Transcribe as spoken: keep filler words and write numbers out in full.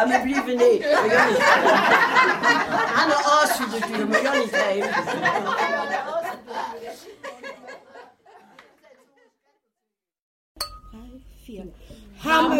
Ja, wir blijven niet. We gaan niet. Aan de Oost-Duur, we gaan niet heen. Drei, vier. Hammer.